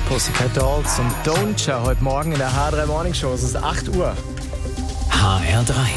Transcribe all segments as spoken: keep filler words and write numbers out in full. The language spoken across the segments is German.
Pussycat Dolls und Doja heute Morgen in der H R drei Morning Show. Es ist acht Uhr. H R drei.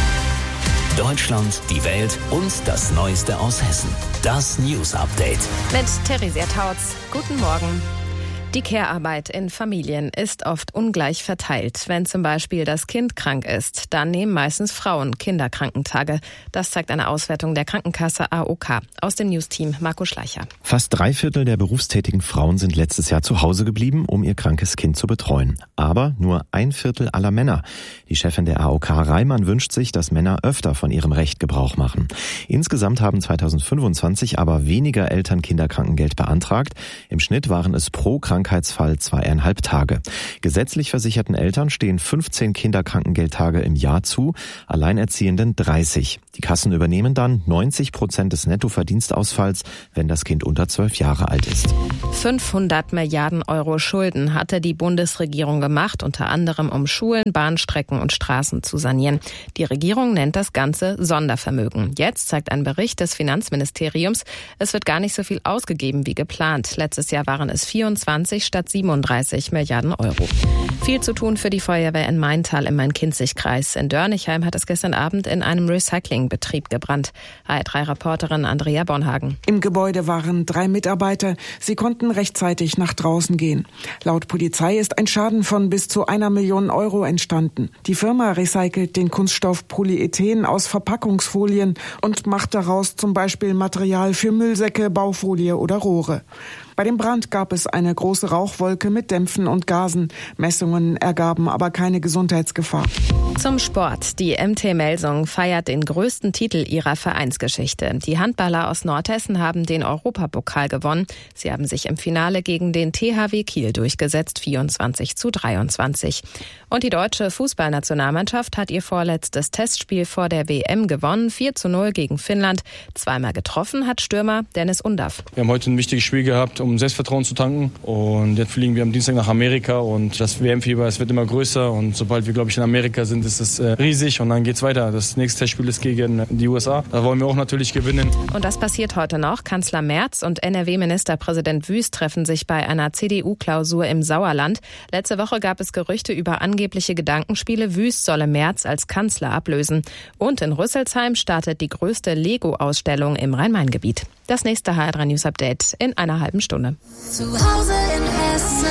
Deutschland, die Welt und das Neueste aus Hessen. Das News Update. Mit Theresia Tautz. Guten Morgen. Die Care-Arbeit in Familien ist oft ungleich verteilt. Wenn zum Beispiel das Kind krank ist, dann nehmen meistens Frauen Kinderkrankentage. Das zeigt eine Auswertung der Krankenkasse A O K. Aus dem News-Team Marco Schleicher. Fast drei Viertel der berufstätigen Frauen sind letztes Jahr zu Hause geblieben, um ihr krankes Kind zu betreuen. Aber nur ein Viertel aller Männer. Die Chefin der A O K Reimann wünscht sich, dass Männer öfter von ihrem Recht Gebrauch machen. Insgesamt haben zweitausendfünfundzwanzig aber weniger Eltern Kinderkrankengeld beantragt. Im Schnitt waren es pro Krankheit Krankheitsfall zweieinhalb Tage. Gesetzlich versicherten Eltern stehen fünfzehn Kinderkrankengeldtage im Jahr zu, Alleinerziehenden dreißig. Die Kassen übernehmen dann neunzig Prozent des Nettoverdienstausfalls, wenn das Kind unter zwölf Jahre alt ist. fünfhundert Milliarden Euro Schulden hatte die Bundesregierung gemacht, unter anderem um Schulen, Bahnstrecken und Straßen zu sanieren. Die Regierung nennt das Ganze Sondervermögen. Jetzt zeigt ein Bericht des Finanzministeriums, es wird gar nicht so viel ausgegeben wie geplant. Letztes Jahr waren es vierundzwanzig statt siebenunddreißig Milliarden Euro. Viel zu tun für die Feuerwehr in Maintal im Main-Kinzig-Kreis. In Dörnigheim hat es gestern Abend in einem Recyclingbetrieb gebrannt. H R drei Reporterin Andrea Bonhagen. Im Gebäude waren drei Mitarbeiter. Sie konnten rechtzeitig nach draußen gehen. Laut Polizei ist ein Schaden von bis zu einer Million Euro entstanden. Die Firma recycelt den Kunststoff Polyethen aus Verpackungsfolien und macht daraus zum Beispiel Material für Müllsäcke, Baufolie oder Rohre. Bei dem Brand gab es eine große Rauchwolke mit Dämpfen und Gasen. Messungen ergaben aber keine Gesundheitsgefahr. Zum Sport. Die M T Melsung feiert den größten Titel ihrer Vereinsgeschichte. Die Handballer aus Nordhessen haben den Europapokal gewonnen. Sie haben sich im Finale gegen den T H W Kiel durchgesetzt, vierundzwanzig zu dreiundzwanzig. Und die deutsche Fußballnationalmannschaft hat ihr vorletztes Testspiel vor der W M gewonnen, vier zu null gegen Finnland. Zweimal getroffen hat Stürmer Dennis Undaff. Wir haben heute ein wichtiges Spiel gehabt, um Selbstvertrauen zu tanken. Und jetzt fliegen wir am Dienstag nach Amerika und das W M-Fieber, es wird immer größer. Und sobald wir, glaube ich, in Amerika sind, ist es äh, riesig und dann geht's weiter. Das nächste Testspiel ist gegen die U S A. Da wollen wir auch natürlich gewinnen. Und das passiert heute noch. Kanzler Merz und N R W-Ministerpräsident Wüst treffen sich bei einer C D U-Klausur im Sauerland. Letzte Woche gab es Gerüchte über angebliche Gedankenspiele. Wüst solle Merz als Kanzler ablösen. Und in Rüsselsheim startet die größte Lego-Ausstellung im Rhein-Main-Gebiet. Das nächste H R drei News Update in einer halben Stunde. Zu Hause in Hessen.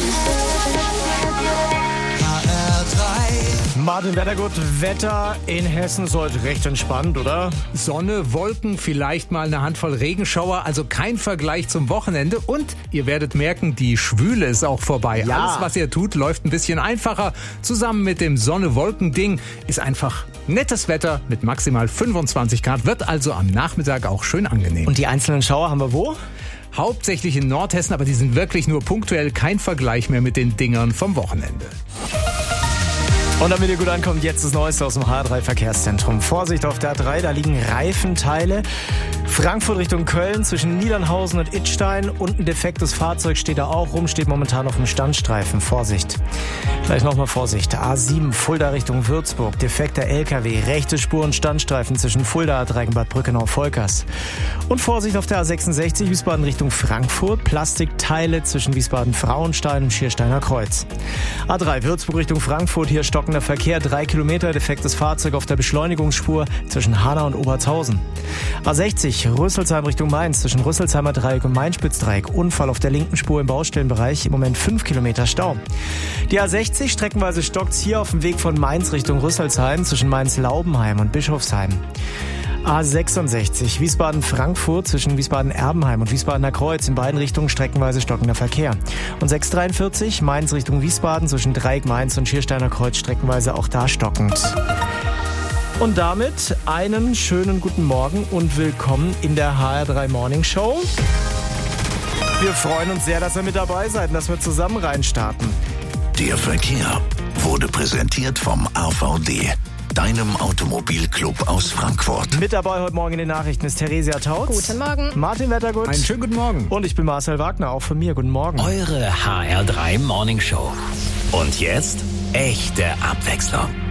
H R drei. Martin Wettergut, Wetter in Hessen ist heute recht entspannt, oder? Sonne, Wolken, vielleicht mal eine Handvoll Regenschauer, also kein Vergleich zum Wochenende. Und ihr werdet merken, die Schwüle ist auch vorbei. Ja. Alles, was ihr tut, läuft ein bisschen einfacher. Zusammen mit dem Sonne-Wolken-Ding ist einfach nettes Wetter mit maximal fünfundzwanzig Grad, wird also am Nachmittag auch schön angenehm. Und die einzelnen Schauer haben wir wo? Hauptsächlich in Nordhessen, aber die sind wirklich nur punktuell, kein Vergleich mehr mit den Dingern vom Wochenende. Und damit ihr gut ankommt, jetzt das Neueste aus dem H R drei Verkehrszentrum. Vorsicht auf der A drei, da liegen Reifenteile. Frankfurt Richtung Köln zwischen Niedernhausen und Idstein. Und ein defektes Fahrzeug steht da auch rum, steht momentan auf dem Standstreifen. Vorsicht. Gleich nochmal Vorsicht. A sieben, Fulda Richtung Würzburg. Defekter L K W, rechte Spur und Standstreifen zwischen Fulda, A drei, Bad Brückenau-Volkers. Und Vorsicht auf der A sechsundsechzig, Wiesbaden Richtung Frankfurt. Plastikteile zwischen Wiesbaden-Frauenstein und Schiersteiner Kreuz. A drei, Würzburg Richtung Frankfurt, hier stockender Verkehr, drei Kilometer, defektes Fahrzeug auf der Beschleunigungsspur zwischen Hanau und Obertshausen. A sechzig, Rüsselsheim Richtung Mainz, zwischen Rüsselsheimer Dreieck und Mainspitzdreieck. Unfall auf der linken Spur im Baustellenbereich, im Moment fünf Kilometer Stau. Die A sechzig, streckenweise stockt's hier auf dem Weg von Mainz Richtung Rüsselsheim, zwischen Mainz-Laubenheim und Bischofsheim. A sechsundsechzig, Wiesbaden-Frankfurt zwischen Wiesbaden-Erbenheim und Wiesbadener Kreuz, in beiden Richtungen streckenweise stockender Verkehr. Und sechshundertdreiundvierzig, Mainz Richtung Wiesbaden zwischen Dreieck Mainz und Schiersteiner Kreuz, streckenweise auch da stockend. Und damit einen schönen guten Morgen und willkommen in der H R drei Morning Show. Wir freuen uns sehr, dass ihr mit dabei seid und dass wir zusammen reinstarten. Der Verkehr wurde präsentiert vom A V D, deinem Automobilclub aus Frankfurt. Mit dabei heute Morgen in den Nachrichten ist Theresia Tautz. Guten Morgen. Martin Wettergut. Einen schönen guten Morgen. Und ich bin Marcel Wagner, auch von mir. Guten Morgen. Eure H R drei Morning Show. Und jetzt echte Abwechslung.